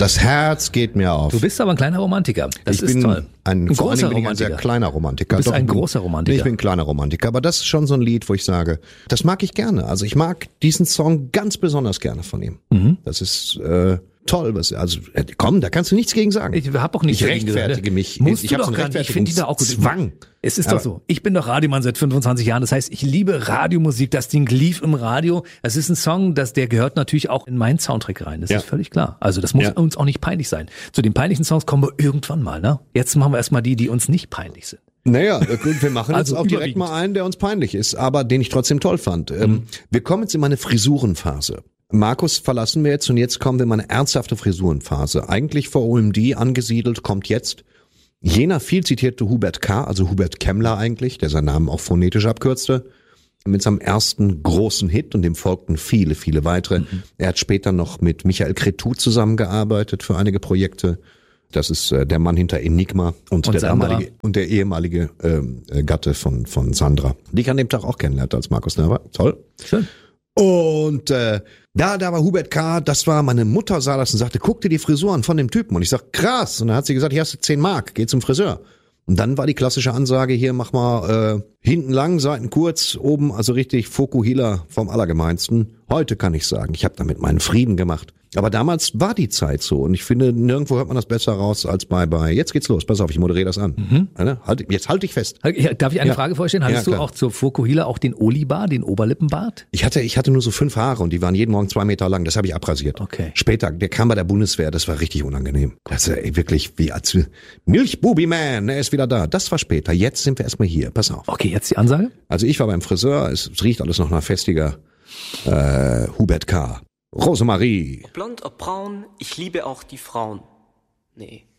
das Herz geht mir auf. Du bist aber ein kleiner Romantiker. Das ist toll. Vor allen Dingen bin ich ein sehr kleiner Romantiker. Du bist ein großer Romantiker. Ich bin ein kleiner Romantiker, aber das ist schon so ein Lied, wo ich sage, das mag ich gerne. Also ich mag diesen Song ganz besonders gerne von ihm. Das ist toll. Komm, da kannst du nichts gegen sagen. Ich habe auch nichts dagegen gesagt. Ich rechtfertige mich. Musst ich du doch gar nicht. Ich finde die da auch gut. Zwang. Es ist doch so. Ich bin doch Radiomann seit 25 Jahren. Das heißt, ich liebe Radiomusik. Das Ding lief im Radio. Es ist ein Song, der gehört natürlich auch in meinen Soundtrack rein. Das ist völlig klar. Also das muss uns auch nicht peinlich sein. Zu den peinlichen Songs kommen wir irgendwann mal. Ne? Jetzt machen wir erstmal die uns nicht peinlich sind. Naja, gut, wir machen Also jetzt auch direkt mal einen, der uns peinlich ist, aber den ich trotzdem toll fand. Wir kommen jetzt in meine Frisurenphase. Markus verlassen wir jetzt und jetzt kommen wir in meine ernsthafte Frisurenphase. Eigentlich vor OMD angesiedelt, kommt jetzt jener viel zitierte Hubert K., also Hubert Kemmler eigentlich, der seinen Namen auch phonetisch abkürzte, mit seinem ersten großen Hit und dem folgten viele, viele weitere. Er hat später noch mit Michael Cretu zusammengearbeitet für einige Projekte. Das ist der Mann hinter Enigma und der ehemalige Gatte von Sandra, die ich an dem Tag auch kennenlernte, als Markus da war. Toll. Schön. Und da war Hubert K., das war, meine Mutter sah das und sagte, guck dir die Frisur an von dem Typen. Und ich sag, krass. Und dann hat sie gesagt, hier hast du 10 Mark, geh zum Friseur. Und dann war die klassische Ansage, hier mach mal hinten lang, Seiten kurz, oben, also richtig Fokuhila vom Allergemeinsten. Heute kann ich sagen, ich habe damit meinen Frieden gemacht. Aber damals war die Zeit so und ich finde, nirgendwo hört man das besser raus als bei jetzt geht's los, pass auf, ich moderiere das an. Jetzt halt dich fest. Darf ich eine Frage vorstellen? Hattest du auch zur Fokuhila auch den Olibar, den Oberlippenbart? Ich hatte nur so 5 Haare und die waren jeden Morgen 2 Meter lang, das habe ich abrasiert. Okay. Später, der kam bei der Bundeswehr, das war richtig unangenehm. Das ist wirklich wie als Milchbubi-Man, er ist wieder da. Das war später, jetzt sind wir erstmal hier, pass auf. Okay, jetzt die Ansage? Also ich war beim Friseur, es riecht alles noch nach festiger Hubert K. Rosemarie. Ob blond, ob braun, ich liebe auch die Frauen. Nee,